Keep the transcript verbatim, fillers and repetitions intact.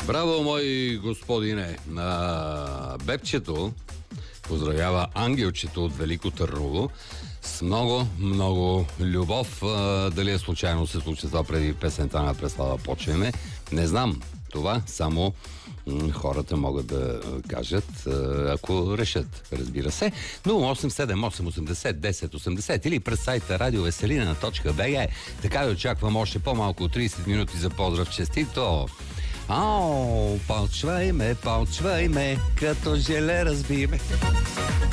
Браво, мой господине! А, Бебчето поздравява ангелчето от Велико Търново с много, много любов. А, дали е случайно се случи това преди песента на Преслава Почвеме? Не знам. Това само м- хората могат да кажат, а, ако решат, разбира се. нула осем седем осем осемдесет десет осемдесет или през сайта радиовеселина точка би джи. Така ви очаквам още по-малко от трийсет минути за поздрав. Честито! Ау, почвай ме, почвай ме, като желе разби ме.